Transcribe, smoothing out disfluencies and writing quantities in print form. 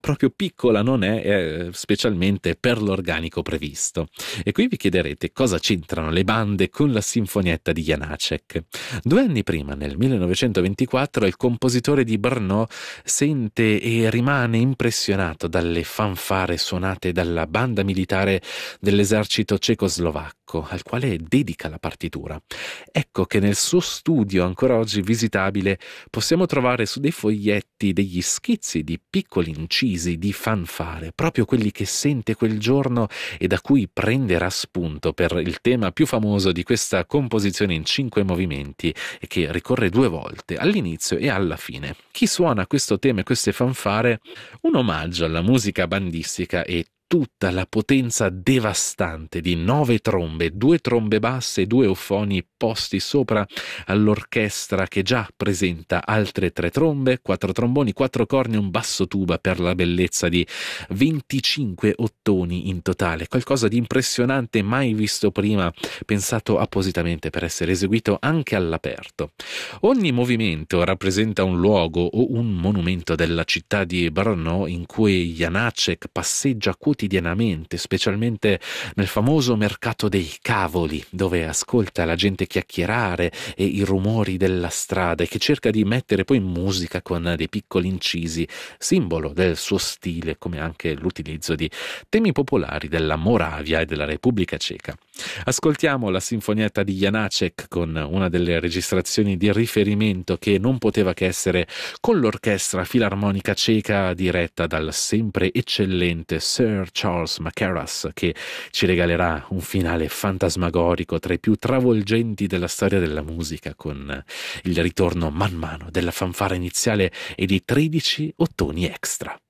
proprio piccola non è, specialmente per l'organico previsto. E qui vi chiederete cosa c'entrano le bande con la sinfonietta di Janáček. 2 anni prima, nel 1924, il compositore di Brno sente e rimane impressionato dalle fanfare suonate dalla banda militare dell'esercito cecoslovacco, al quale dedica la partitura. Ecco che nel suo studio, ancora oggi visitabile, possiamo trovare su dei foglietti degli schizzi di piccoli incisi di fanfare, proprio quelli che sente quel giorno e da cui prenderà spunto per il tema più famoso di questa composizione in 5 movimenti e che ricorre 2 volte, all'inizio e alla fine. Chi suona questo tema e queste fanfare? Un omaggio alla musica bandistica e tutta la potenza devastante di 9 trombe, 2 trombe basse e 2 eufoni posti sopra all'orchestra che già presenta altre 3 trombe, 4 tromboni, 4 corni e un basso tuba per la bellezza di 25 ottoni in totale, qualcosa di impressionante mai visto prima, pensato appositamente per essere eseguito anche all'aperto. Ogni movimento rappresenta un luogo o un monumento della città di Brno in cui Janáček passeggia quotidianamente, specialmente nel famoso mercato dei cavoli, dove ascolta la gente chiacchierare e i rumori della strada e che cerca di mettere poi musica con dei piccoli incisi, simbolo del suo stile, come anche l'utilizzo di temi popolari della Moravia e della Repubblica Ceca. Ascoltiamo la sinfonietta di Janáček con una delle registrazioni di riferimento che non poteva che essere con l'orchestra filarmonica ceca diretta dal sempre eccellente Sir Charles Mackerras, che ci regalerà un finale fantasmagorico tra i più travolgenti della storia della musica, con il ritorno man mano della fanfara iniziale e di 13 ottoni extra.